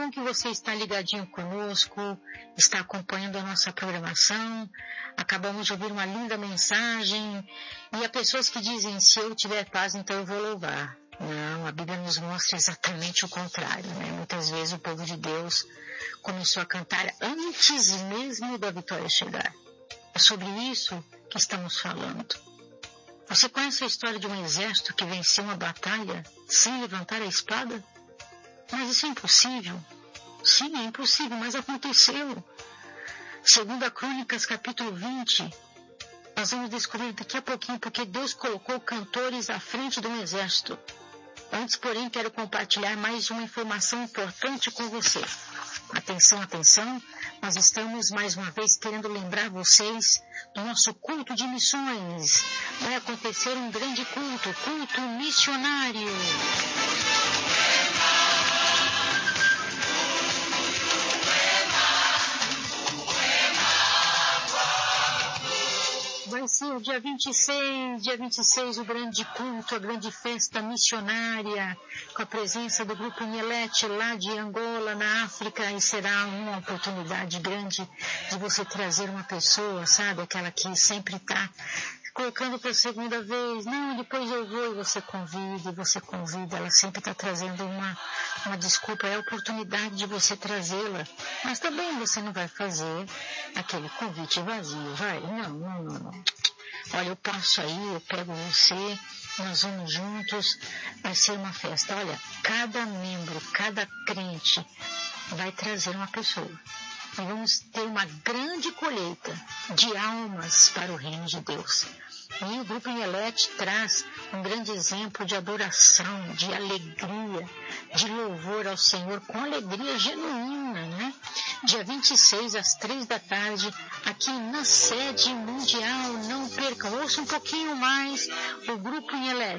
bom que você está ligadinho conosco, está acompanhando a nossa programação. Acabamos de ouvir uma linda mensagem. E há pessoas que dizem, se eu tiver paz, então eu vou louvar. Não, a Bíblia nos mostra exatamente o contrário, né? Muitas vezes o povo de Deus começou a cantar antes mesmo da vitória chegar. É sobre isso que estamos falando. Você conhece a história de um exército que venceu uma batalha sem levantar a espada? Mas isso é impossível. Sim, é impossível, mas aconteceu. Segundo a Crônicas, capítulo 20, nós vamos descobrir daqui a pouquinho porque Deus colocou cantores à frente de um exército. Antes, porém, quero compartilhar mais uma informação importante com você. Atenção, atenção, nós estamos mais uma vez querendo lembrar vocês do nosso culto de missões. Vai acontecer um grande culto missionário. Vai ser dia 26 o grande culto, a grande festa missionária, com a presença do Grupo Nielete lá de Angola, na África, e será uma oportunidade grande de você trazer uma pessoa, sabe, aquela que sempre está colocando para a segunda vez, não, depois eu vou, e você convida, ela sempre está trazendo uma desculpa, é a oportunidade de você trazê-la, mas também você não vai fazer aquele convite vazio, vai, não. Olha, eu passo aí, eu pego você, nós vamos juntos, vai ser uma festa. Olha, cada membro, cada crente vai trazer uma pessoa. E vamos ter uma grande colheita de almas para o reino de Deus. E o Grupo Nielete traz um grande exemplo de adoração, de alegria, de louvor ao Senhor, com alegria genuína, né? Dia 26, às 3 da tarde, aqui na sede mundial, não percam, ouça um pouquinho mais o Grupo Nielete.